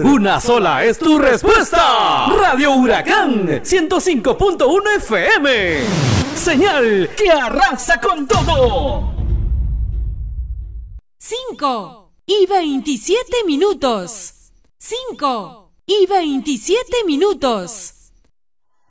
Una sola es tu respuesta. Radio Huracán 105.1 FM. Señal que arrasa con todo. 5:27. 5:27.